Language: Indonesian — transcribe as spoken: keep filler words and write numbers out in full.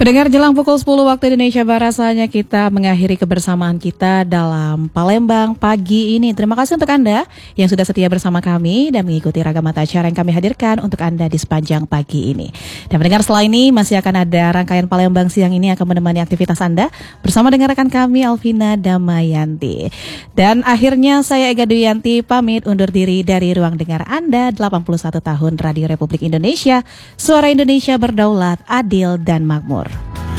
Pendengar, jelang pukul sepuluh waktu Indonesia Barat, saatnya kita mengakhiri kebersamaan kita dalam Palembang pagi ini. Terima kasih untuk Anda yang sudah setia bersama kami dan mengikuti ragam mata acara yang kami hadirkan untuk Anda di sepanjang pagi ini. Dan pendengar, setelah ini masih akan ada rangkaian Palembang siang ini akan menemani aktivitas Anda bersama dengan rekan kami Alvina Damayanti. Dan akhirnya saya Ega Duyanti pamit undur diri dari ruang dengar Anda. Delapan puluh satu tahun Radio Republik Indonesia, Suara Indonesia berdaulat, adil dan makmur.